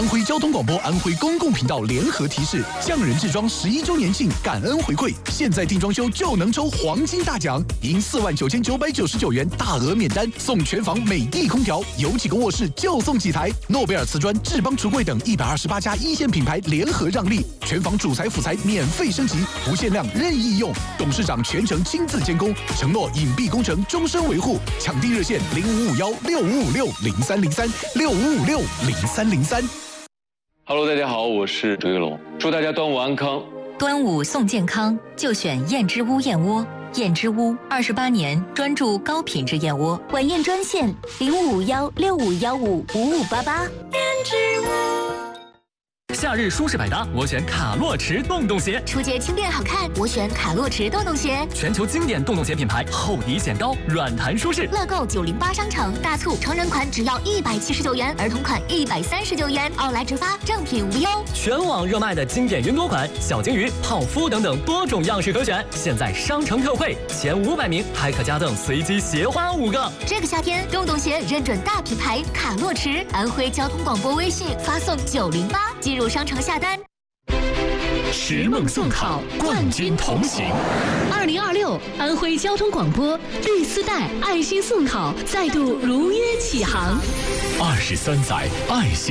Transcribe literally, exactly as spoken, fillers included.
安徽交通广播、安徽公共频道联合提示：匠人制装十一周年庆感恩回馈，现在定装修就能抽黄金大奖，赢四万九千九百九十九元大额免单，送全房美的空调，有几个卧室就送几台。诺贝尔瓷砖、智邦橱柜等一百二十八家一线品牌联合让利，全房主材辅材免费升级，不限量任意用，董事长全程亲自监工，承诺隐蔽工程终身维护。抢订热线零五五幺六五五六零三零三六五五六零三零三。 Hello， 大家好，我是周一龙，祝大家端午安康。 端午送健康，就选燕之屋燕窝。燕之屋二十八年专注高品质燕窝， 晚宴专线零五五幺六五幺五五五八八。燕之屋。 夏日舒适百搭，我选卡洛驰洞洞鞋； 初节轻便好看，我选卡洛驰洞洞鞋。 全球经典洞洞鞋品牌，厚底显高，软弹舒适。 乐购九零八商城大促，成人款只要一百七十九元，儿童款一百三十九元，奥莱直发，正品无忧。 全网热卖的经典云朵款、小金鱼、泡芙等等多种样式可选，现在商城特惠，前五百名还可加赠随机鞋花五个。 这个夏天，洞洞鞋认准大品牌卡洛驰，安徽交通广播微信发送九零八进入商城下单。 拾梦送考，冠军同行。二零二六安徽交通广播绿丝带爱心送考再度如约启航。二十三载爱心。